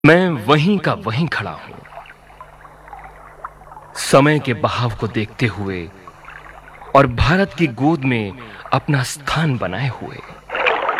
मैं वहीं का वहीं खड़ा हूं, समय के बहाव को देखते हुए और भारत की गोद में अपना स्थान बनाए हुए।